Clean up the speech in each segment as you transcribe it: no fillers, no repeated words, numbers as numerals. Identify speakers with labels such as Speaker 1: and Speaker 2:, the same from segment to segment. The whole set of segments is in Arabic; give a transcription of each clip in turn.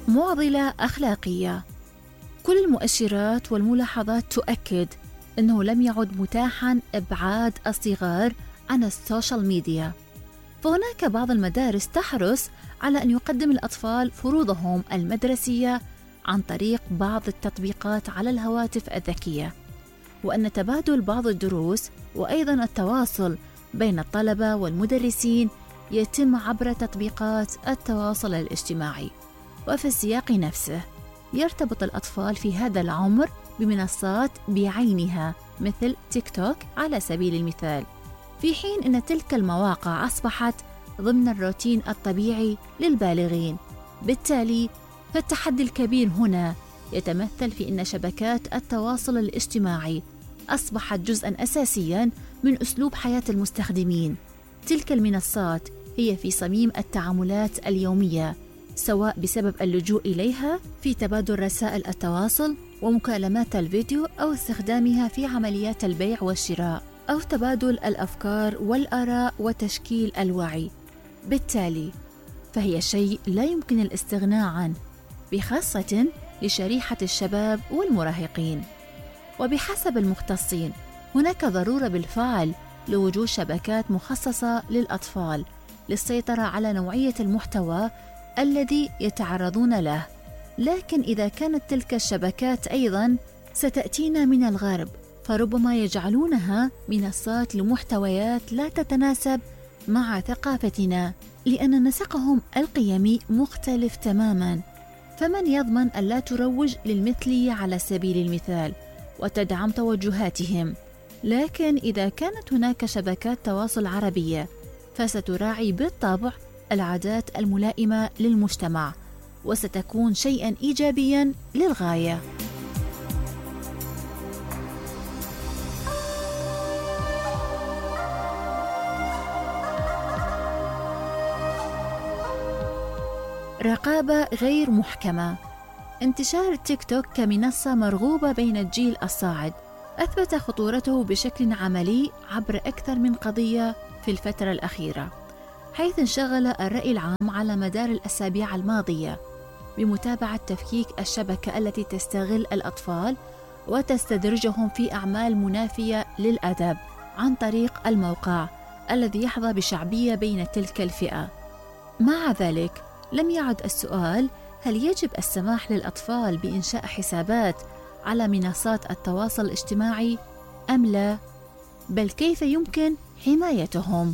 Speaker 1: معضلة أخلاقية. كل المؤشرات والملاحظات تؤكد أنه لم يعد متاحاً إبعاد الصغار عن السوشيال ميديا، فهناك بعض المدارس تحرص على أن يقدم الأطفال فروضهم المدرسية عن طريق بعض التطبيقات على الهواتف الذكية، وأن تبادل بعض الدروس وأيضاً التواصل بين الطلبة والمدرسين يتم عبر تطبيقات التواصل الاجتماعي. وفي السياق نفسه يرتبط الأطفال في هذا العمر بمنصات بعينها مثل تيك توك على سبيل المثال، في حين أن تلك المواقع أصبحت ضمن الروتين الطبيعي للبالغين. بالتالي فالتحدي الكبير هنا يتمثل في أن شبكات التواصل الاجتماعي أصبحت جزءاً أساسياً من أسلوب حياة المستخدمين. تلك المنصات هي في صميم التعاملات اليومية، سواء بسبب اللجوء إليها في تبادل رسائل التواصل ومكالمات الفيديو، أو استخدامها في عمليات البيع والشراء، أو تبادل الأفكار والآراء وتشكيل الوعي. بالتالي فهي شيء لا يمكن الاستغناء عنه، بخاصة لشريحة الشباب والمراهقين. وبحسب المختصين هناك ضرورة بالفعل لوجود شبكات مخصصة للأطفال للسيطرة على نوعية المحتوى الذي يتعرضون له، لكن إذا كانت تلك الشبكات أيضاً ستأتينا من الغرب، فربما يجعلونها منصات لمحتويات لا تتناسب مع ثقافتنا، لأن نسقهم القيمي مختلف تماماً. فمن يضمن ألا تروج للمثلية على سبيل المثال وتدعم توجهاتهم؟ لكن إذا كانت هناك شبكات تواصل عربية فستراعي بالطبع العادات الملائمة للمجتمع، وستكون شيئاً إيجابياً للغاية. رقابة غير محكمة. انتشار التيك توك كمنصة مرغوبة بين الجيل الصاعد أثبت خطورته بشكل عملي عبر أكثر من قضية في الفترة الأخيرة، حيث انشغل الرأي العام على مدار الأسابيع الماضية بمتابعة تفكيك الشبكة التي تستغل الأطفال وتستدرجهم في أعمال منافية للأدب عن طريق الموقع الذي يحظى بشعبية بين تلك الفئة. مع ذلك لم يعد السؤال هل يجب السماح للأطفال بإنشاء حسابات على منصات التواصل الاجتماعي أم لا، بل كيف يمكن حمايتهم.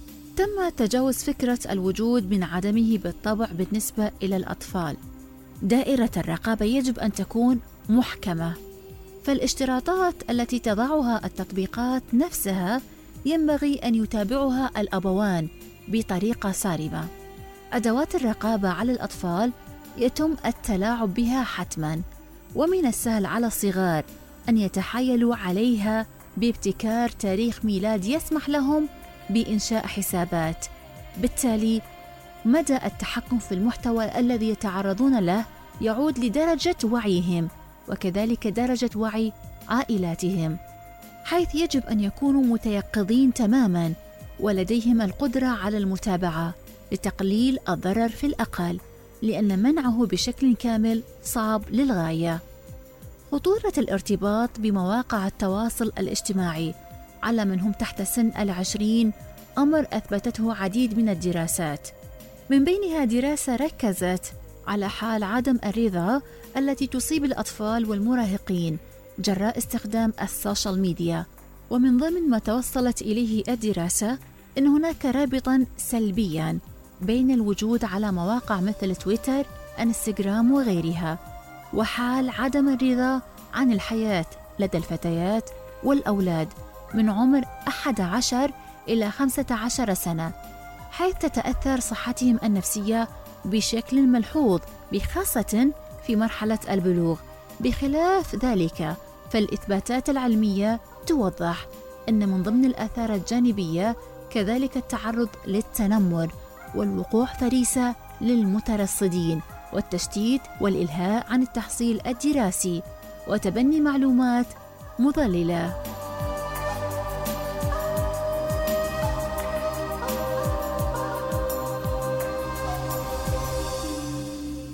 Speaker 1: تم تجاوز فكرة الوجود من عدمه بالطبع بالنسبة إلى الأطفال. دائرة الرقابة يجب أن تكون محكمة، فالاشتراطات التي تضعها التطبيقات نفسها ينبغي أن يتابعها الأبوان بطريقة صارمة. أدوات الرقابة على الأطفال يتم التلاعب بها حتماً، ومن السهل على الصغار أن يتحايلوا عليها بابتكار تاريخ ميلاد يسمح لهم بإنشاء حسابات. بالتالي مدى التحكم في المحتوى الذي يتعرضون له يعود لدرجة وعيهم وكذلك درجة وعي عائلاتهم، حيث يجب أن يكونوا متيقظين تماماً ولديهم القدرة على المتابعة لتقليل الضرر في الأقل، لأن منعه بشكل كامل صعب للغاية. خطورة الارتباط بمواقع التواصل الاجتماعي على من هم تحت سن 20 أمر أثبتته عديد من الدراسات، من بينها دراسة ركزت على حال عدم الرضا التي تصيب الأطفال والمراهقين جراء استخدام السوشيال ميديا. ومن ضمن ما توصلت إليه الدراسة أن هناك رابطاً سلبياً بين الوجود على مواقع مثل تويتر، انستغرام وغيرها، وحال عدم الرضا عن الحياة لدى الفتيات والأولاد من عمر 11 إلى 15 سنة، حيث تتأثر صحتهم النفسية بشكل ملحوظ بخاصة في مرحلة البلوغ. بخلاف ذلك فالإثباتات العلمية توضح أن من ضمن الآثار الجانبية كذلك التعرض للتنمر والوقوع فريسة للمترصدين والتشتيت والإلهاء عن التحصيل الدراسي وتبني معلومات مضللة.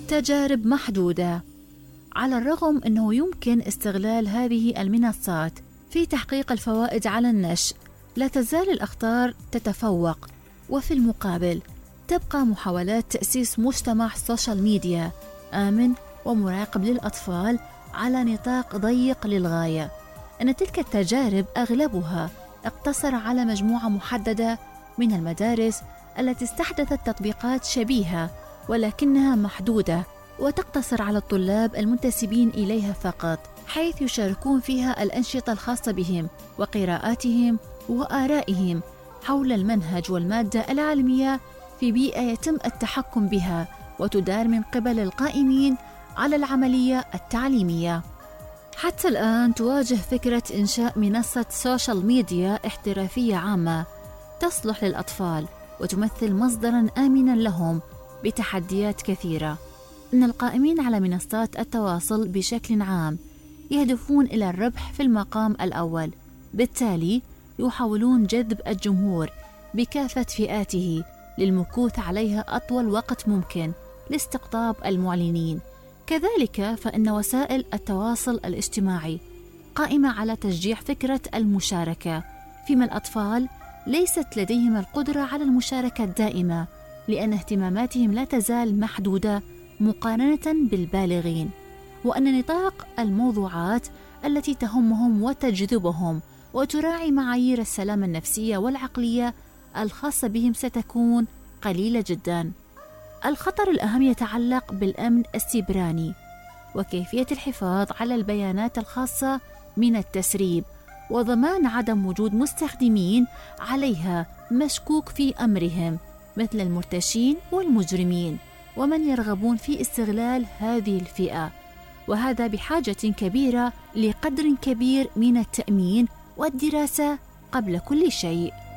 Speaker 1: تجارب محدودة. على الرغم أنه يمكن استغلال هذه المنصات في تحقيق الفوائد على النشء، لا تزال الأخطار تتفوق، وفي المقابل تبقى محاولات تأسيس مجتمع سوشيال ميديا آمن ومراقب للأطفال على نطاق ضيق للغاية. أن تلك التجارب أغلبها اقتصر على مجموعة محددة من المدارس التي استحدثت تطبيقات شبيهة، ولكنها محدودة وتقتصر على الطلاب المنتسبين إليها فقط، حيث يشاركون فيها الأنشطة الخاصة بهم وقراءاتهم وآرائهم حول المنهج والمادة العلمية في بيئة يتم التحكم بها وتدار من قبل القائمين على العملية التعليمية. حتى الآن تواجه فكرة إنشاء منصة سوشيال ميديا احترافية عامة تصلح للأطفال وتمثل مصدراً آمناً لهم بتحديات كثيرة. إن القائمين على منصات التواصل بشكل عام يهدفون إلى الربح في المقام الأول، بالتالي يحاولون جذب الجمهور بكافة فئاته للمكوث عليها أطول وقت ممكن لاستقطاب المعلنين. كذلك فإن وسائل التواصل الاجتماعي قائمة على تشجيع فكرة المشاركة، فيما الأطفال ليست لديهم القدرة على المشاركة الدائمة لأن اهتماماتهم لا تزال محدودة مقارنة بالبالغين، وأن نطاق الموضوعات التي تهمهم وتجذبهم وتراعي معايير السلامة النفسية والعقلية الخاصة بهم ستكون قليلة جدا. الخطر الأهم يتعلق بالأمن السيبراني وكيفية الحفاظ على البيانات الخاصة من التسريب وضمان عدم وجود مستخدمين عليها مشكوك في أمرهم مثل المرتشين والمجرمين ومن يرغبون في استغلال هذه الفئة، وهذا بحاجة كبيرة لقدر كبير من التأمين والدراسة قبل كل شيء.